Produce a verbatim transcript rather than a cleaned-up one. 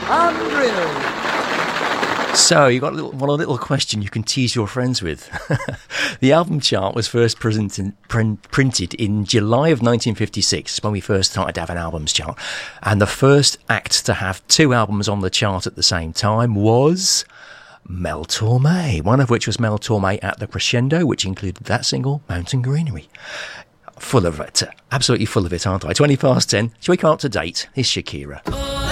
Unreal. So, you've got a little, well, a little question you can tease your friends with. The album chart was first presented, print, printed in July of nineteen fifty-six, when we first started to have an albums chart. And the first act to have two albums on the chart at the same time was Mel Torme, one of which was Mel Torme at the Crescendo, which included that single, Mountain Greenery. Full of it. Absolutely full of it, aren't I? twenty past ten. Shall we come up to date? Here's Shakira.